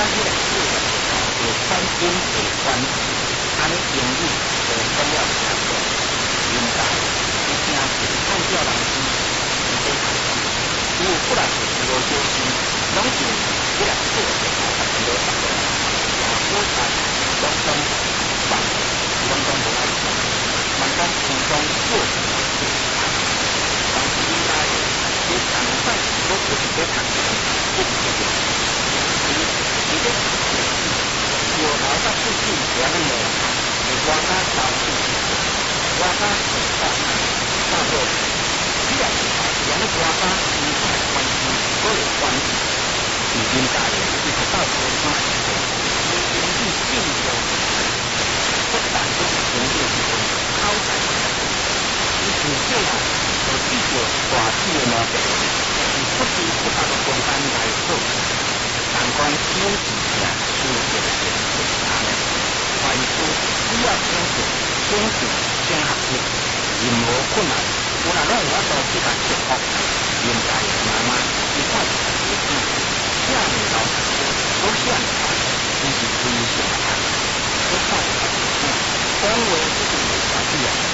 迄个数学就反因为关系，安尼英语就讲了差不多。现在一定是按照人生一个行动，如果不然是无小心，拢是迄个数学很多大个，也好在拢讲放，拢讲无爱讲，慢慢轻松做起来就好。但是应该你常常都自己在谈，不一定。你这有老大出去两个人，你刮他早去，刮他早大做，既然两个刮他与他的关系都有关系，你应该一个到头上来说，你经济并有不但都是经济是超载的，你只这样有地球大气的毛病，你不是不大的空间来做。但讲有时间是一个很难的，凡事只要坚持先学习，任何困难，我若拢有法度去甲克服，应该慢慢一块一块去做。这样的老师都这样看，你是非常看，都看得到。讲话一定有道理啊。